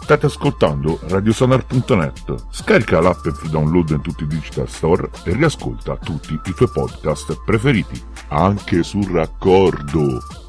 State ascoltando radiosonar.net. Scarica l'app e free download in tutti i digital store e riascolta tutti i tuoi podcast preferiti, anche sul raccordo.